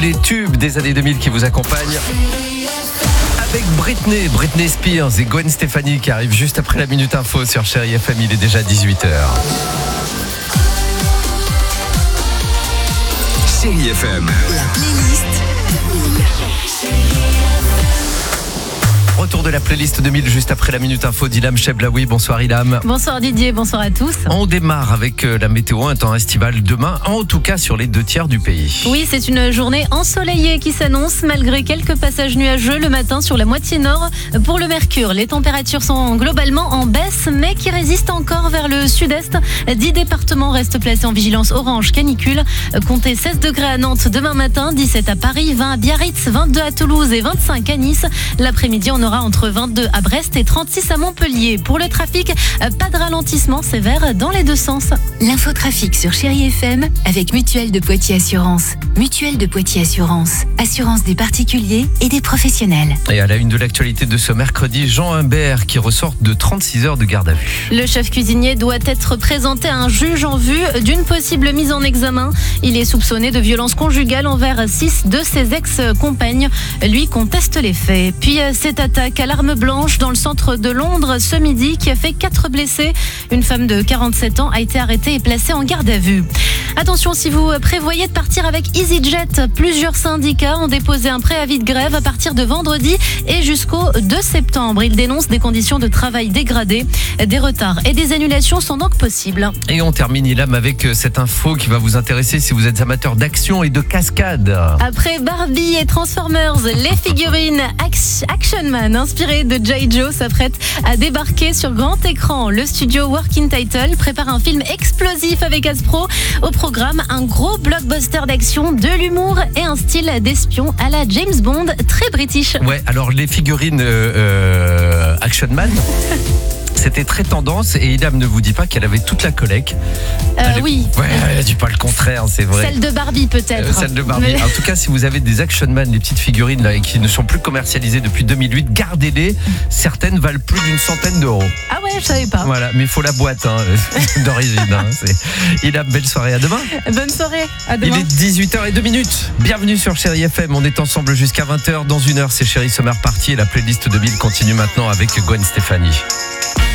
Les tubes des années 2000 qui vous accompagnent. Avec Britney Spears et Gwen Stefani qui arrivent juste après la Minute Info sur Chérie FM. Il est déjà 18h. Chérie FM. La playlist 2000. Retour de la playlist 2000 juste après la Minute Info d'Ilham Cheblaoui. Bonsoir Ilham. Bonsoir Didier, bonsoir à tous. On démarre avec la météo, un temps estival demain, en tout cas sur les 2/3 du pays. Oui, c'est une journée ensoleillée qui s'annonce malgré quelques passages nuageux le matin sur la moitié nord. Pour le mercure, les températures sont globalement en baisse mais qui résistent encore vers le sud-est. 10 départements restent placés en vigilance orange canicule. Comptez 16 degrés à Nantes demain matin, 17 à Paris, 20 à Biarritz, 22 à Toulouse et 25 à Nice. L'après-midi, on aura entre 22 à Brest et 36 à Montpellier. Pour le trafic, pas de ralentissement sévère dans les deux sens. L'infotrafic sur Chérie FM avec Mutuelle de Poitiers Assurance. Mutuelle de Poitiers Assurance. Assurance des particuliers et des professionnels. Et à la une de l'actualité de ce mercredi, Jean Humbert qui ressort de 36 heures de garde à vue. Le chef cuisinier doit être présenté à un juge en vue d'une possible mise en examen. Il est soupçonné de violences conjugales envers 6 de ses ex-compagnes. Lui conteste les faits. Puis cette attaque à l'arme blanche dans le centre de Londres ce midi qui a fait 4 blessés. Une femme de 47 ans a été arrêtée et placée en garde à vue. Attention, si vous prévoyez de partir avec EasyJet, plusieurs syndicats ont déposé un préavis de grève à partir de vendredi et jusqu'au 2 septembre. Ils dénoncent des conditions de travail dégradées. Des retards et des annulations sont donc possibles. Et on termine Ilham avec cette info qui va vous intéresser si vous êtes amateur d'action et de cascade. Après Barbie et Transformers, les figurines Action Man inspirées de G.I. Joe s'apprêtent à débarquer sur grand écran. Le studio Working Title prépare un film explosif avec Hasbro. Au programme, un gros blockbuster d'action, de l'humour et un style d'espion à la James Bond, très british. Ouais, alors les figurines Action Man... C'était très tendance et Ilham ne vous dit pas qu'elle avait toute la collecte. Oui. Ouais, elle a dit pas le contraire, c'est vrai. Celle de Barbie peut-être. Celle de Barbie. En tout cas, si vous avez des Action Man, les petites figurines là, et qui ne sont plus commercialisées depuis 2008, gardez-les. Certaines valent plus d'une centaine d'euros. Ah ouais, je savais pas. Voilà, mais il faut la boîte d'origine. Ilham, belle soirée, à demain. Bonne soirée, à demain. Il est 18h02. Bienvenue sur Chérie FM. On est ensemble jusqu'à 20h. Dans une heure, c'est Chérie Summer Party et la playlist 2000 continue maintenant avec Gwen Stefani.